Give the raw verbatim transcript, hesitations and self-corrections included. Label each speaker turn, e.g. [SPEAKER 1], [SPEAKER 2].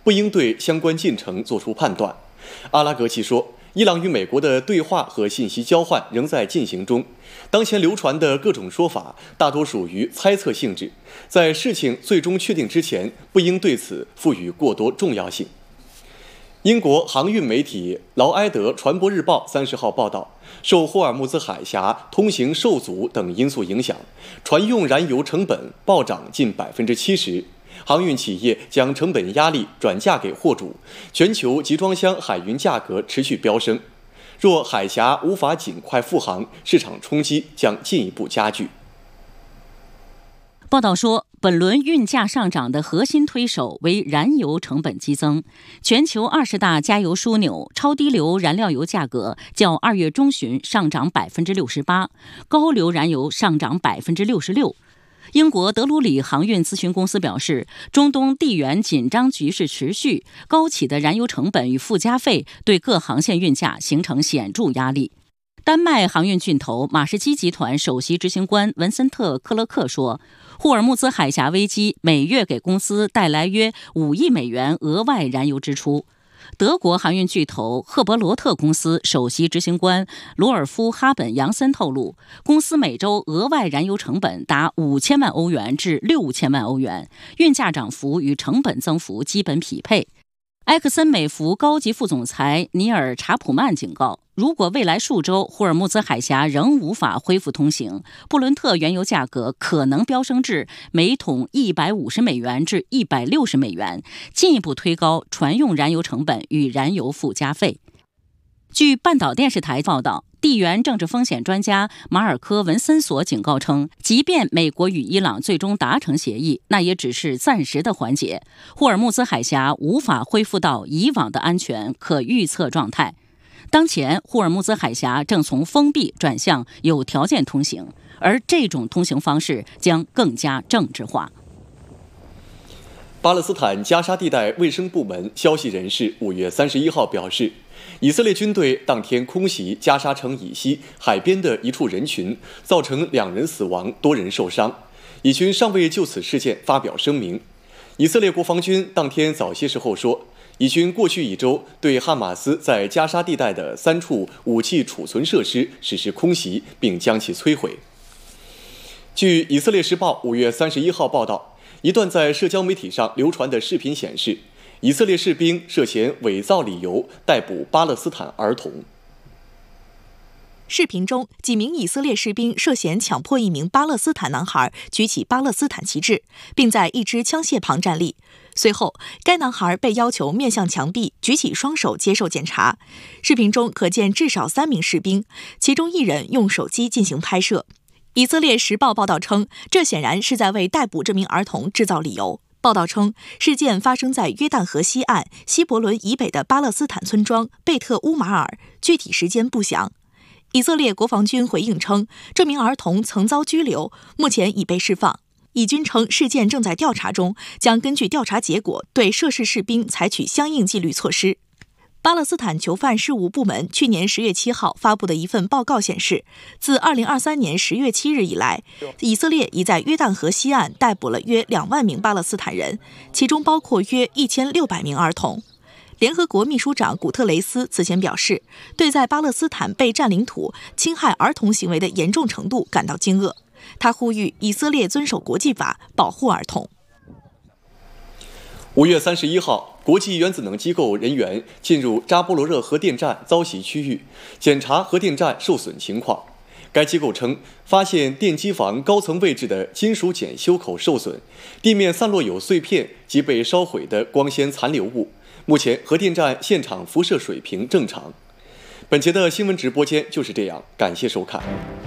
[SPEAKER 1] 不应对相关进程作出判断。阿拉格齐说，伊朗与美国的对话和信息交换仍在进行中，当前流传的各种说法大多属于猜测性质，在事情最终确定之前，不应对此赋予过多重要性。英国航运媒体劳埃德船舶日报三十号报道，受霍尔木兹海峡通行受阻等因素影响，船用燃油成本暴涨近百分之七十。航运企业将成本压力转嫁给货主，全球集装箱海运价格持续飙升。若海峡无法尽快复航，市场冲击将进一步加剧。
[SPEAKER 2] 报道说，本轮运价上涨的核心推手为燃油成本激增。全球二十大加油枢纽超低硫燃料油价格较二月中旬上涨百分之六十八，高硫燃油上涨百分之六十六。英国德鲁里航运咨询公司表示，中东地缘紧张局势持续，高企的燃油成本与附加费对各航线运价形成显著压力。丹麦航运巨头马士基集团首席执行官文森特·克勒克说，霍尔木兹海峡危机每月给公司带来约五亿美元额外燃油支出。德国航运巨头赫伯罗特公司首席执行官罗尔夫·哈本扬森透露，公司每周额外燃油成本达五千万欧元至六千万欧元，运价涨幅与成本增幅基本匹配。埃克森美孚高级副总裁尼尔·查普曼警告，如果未来数周霍尔木兹海峡仍无法恢复通行，布伦特原油价格可能飙升至每桶一百五十美元至一百六十美元，进一步推高船用燃油成本与燃油附加费。据半岛电视台报道，地缘政治风险专家马尔科·文森索警告称，即便美国与伊朗最终达成协议，那也只是暂时的缓解，霍尔木兹海峡无法恢复到以往的安全可预测状态。当前，霍尔木兹海峡正从封闭转向有条件通行，而这种通行方式将更加政治化。
[SPEAKER 1] 巴勒斯坦加沙地带卫生部门消息人士五月三十一号表示，以色列军队当天空袭加沙城以西海边的一处人群，造成两人死亡，多人受伤。以军尚未就此事件发表声明。以色列国防军当天早些时候说，以军过去一周对哈马斯在加沙地带的三处武器储存设施实施空袭，并将其摧毁。据以色列时报五月三十一号报道，一段在社交媒体上流传的视频显示，以色列士兵涉嫌伪造理由逮捕巴勒斯坦儿童。
[SPEAKER 3] 视频中，几名以色列士兵涉嫌强迫一名巴勒斯坦男孩举起巴勒斯坦旗帜，并在一支枪械旁站立。随后，该男孩被要求面向墙壁，举起双手接受检查。视频中可见至少三名士兵，其中一人用手机进行拍摄。以色列时报报道称，这显然是在为逮捕这名儿童制造理由。报道称，事件发生在约旦河西岸希伯伦以北的巴勒斯坦村庄贝特乌马尔，具体时间不详。以色列国防军回应称，这名儿童曾遭拘留，目前已被释放。以军称，事件正在调查中，将根据调查结果对涉事士兵采取相应纪律措施。巴勒斯坦囚犯事务部门去年十月七号发布的一份报告显示，自二零二三年十月七日以来，以色列已在约旦河西岸逮捕了约两万名巴勒斯坦人，其中包括约一千六百名儿童。联合国秘书长古特雷斯此前表示，对在巴勒斯坦被占领土侵害儿童行为的严重程度感到惊愕。他呼吁以色列遵守国际法，保护儿童。
[SPEAKER 1] 五月三十一号，国际原子能机构人员进入扎波罗热核电站遭袭区域，检查核电站受损情况。该机构称，发现电机房高层位置的金属检修口受损，地面散落有碎片及被烧毁的光纤残留物。目前，核电站现场辐射水平正常。本节的新闻直播间就是这样，感谢收看。